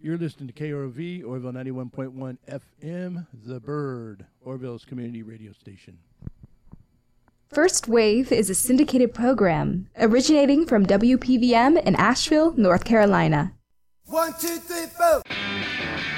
You're listening to KROV, Orville 91.1 FM, The Bird, Orville's community radio station. First Wave is a syndicated program originating from WPVM in Asheville, North Carolina. 1, 2, 3, 4.